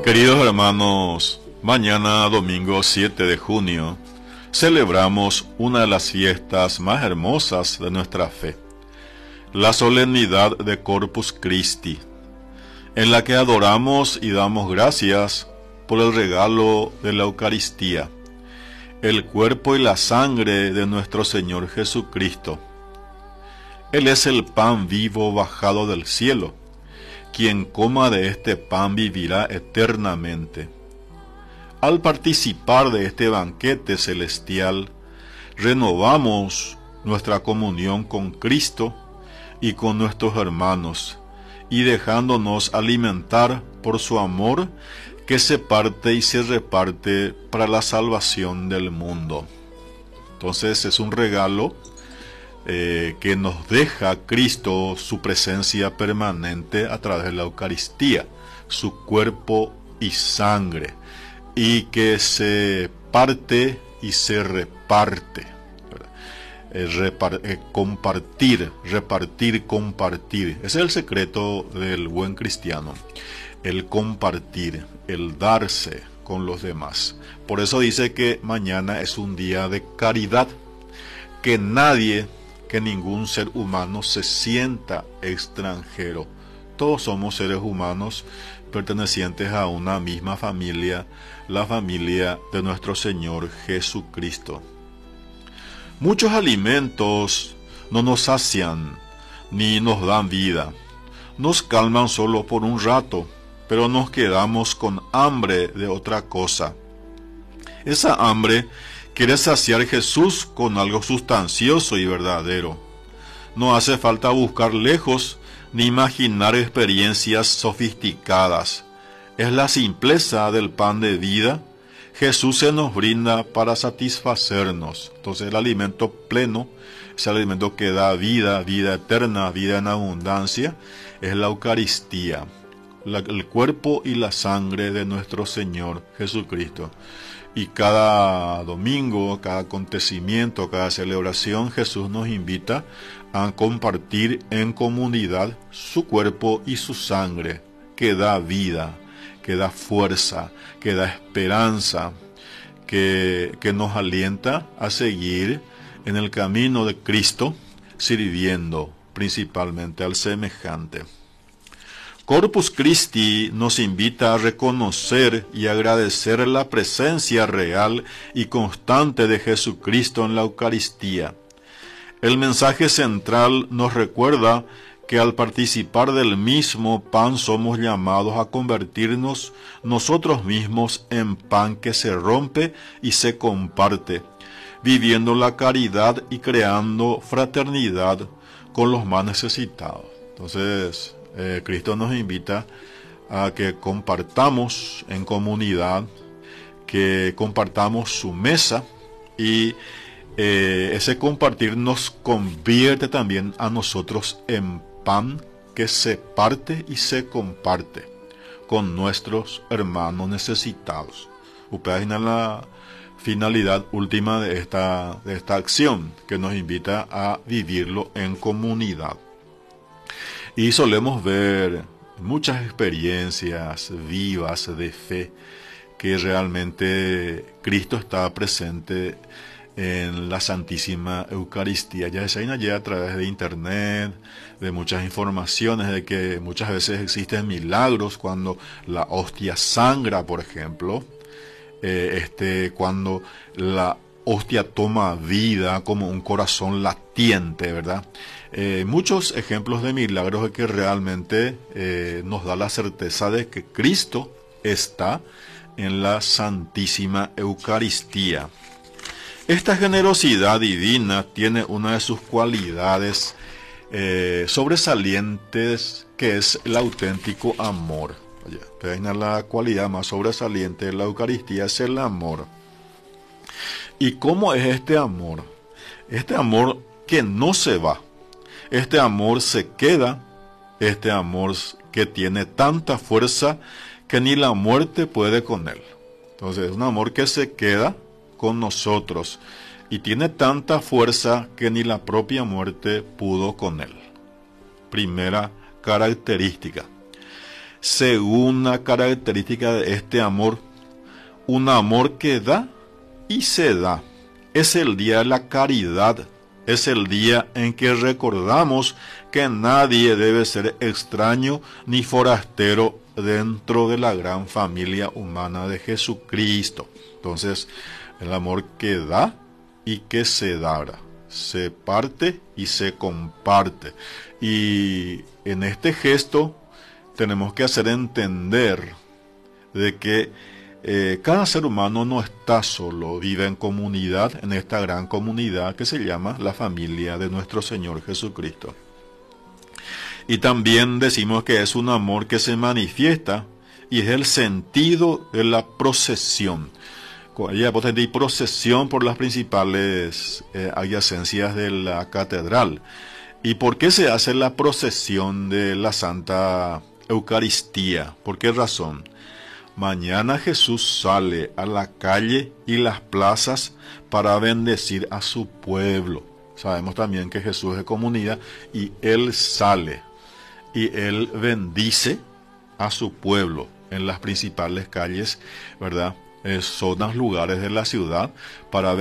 Queridos hermanos, mañana domingo 7 de junio celebramos una de las fiestas más hermosas de nuestra fe, la solemnidad de Corpus Christi, en la que adoramos y damos gracias por el regalo de la Eucaristía, el cuerpo y la sangre de nuestro Señor Jesucristo. Él es el pan vivo bajado del cielo. Quien coma de este pan vivirá eternamente. Al participar de este banquete celestial, renovamos nuestra comunión con Cristo y con nuestros hermanos, y dejándonos alimentar por su amor que se parte y se reparte para la salvación del mundo. Entonces es un regalo que nos deja Cristo, su presencia permanente a través de la Eucaristía, su cuerpo y sangre, y que se parte y se reparte. Compartir, repartir, compartir. Ese es el secreto del buen cristiano, el compartir, el darse con los demás. Por eso dice que mañana es un día de caridad, que ningún ser humano se sienta extranjero. Todos somos seres humanos pertenecientes a una misma familia, la familia de nuestro Señor Jesucristo. Muchos alimentos no nos sacian ni nos dan vida. Nos calman solo por un rato, pero nos quedamos con hambre de otra cosa. Esa hambre quiere saciar Jesús con algo sustancioso y verdadero. No hace falta buscar lejos ni imaginar experiencias sofisticadas. Es la simpleza del pan de vida. Jesús se nos brinda para satisfacernos. Entonces el alimento pleno, ese alimento que da vida, vida eterna, vida en abundancia, es la Eucaristía, el cuerpo y la sangre de nuestro Señor Jesucristo. Y cada domingo, cada acontecimiento, cada celebración, Jesús nos invita a compartir en comunidad su cuerpo y su sangre, que da vida, que da fuerza, que da esperanza, que nos alienta a seguir en el camino de Cristo, sirviendo principalmente al semejante. Corpus Christi nos invita a reconocer y agradecer la presencia real y constante de Jesucristo en la Eucaristía. El mensaje central nos recuerda que al participar del mismo pan somos llamados a convertirnos nosotros mismos en pan que se rompe y se comparte, viviendo la caridad y creando fraternidad con los más necesitados. Entonces, Cristo nos invita a que compartamos en comunidad, que compartamos su mesa, y ese compartir nos convierte también a nosotros en pan que se parte y se comparte con nuestros hermanos necesitados. Ustedes en la finalidad última de esta acción, que nos invita a vivirlo en comunidad. Y solemos ver muchas experiencias vivas de fe, que realmente Cristo está presente en la Santísima Eucaristía. Ya se allá a través de internet, de muchas informaciones, de que muchas veces existen milagros cuando la hostia sangra, por ejemplo, cuando la hostia toma vida como un corazón latiente, ¿verdad? Muchos ejemplos de milagros que realmente nos da la certeza de que Cristo está en la Santísima Eucaristía. Esta generosidad divina tiene una de sus cualidades sobresalientes, que es el auténtico amor. La cualidad más sobresaliente de la Eucaristía es el amor. ¿Y cómo es este amor? Este amor que no se va. Este amor se queda. Este amor que tiene tanta fuerza que ni la muerte puede con él. Entonces es un amor que se queda con nosotros y tiene tanta fuerza que ni la propia muerte pudo con él. Primera característica. segunda característica de este amor, un amor que da y se da. Es el día de la caridad, es el día en que recordamos que nadie debe ser extraño ni forastero dentro de la gran familia humana de Jesucristo. Entonces, el amor que da y que se da, se parte y se comparte. Y en este gesto tenemos que hacer entender de que cada ser humano no está solo, vive en comunidad, en esta gran comunidad que se llama la familia de nuestro Señor Jesucristo. Y también decimos que es un amor que se manifiesta y es el sentido de la procesión. Ya hay procesión por las principales adyacencias de la catedral. ¿Y por qué se hace la procesión de la Santa Eucaristía? ¿Por qué razón? Mañana Jesús sale a la calle y las plazas para bendecir a su pueblo. Sabemos también que Jesús es de comunidad y Él sale y Él bendice a su pueblo en las principales calles, ¿verdad? Zonas, lugares de la ciudad para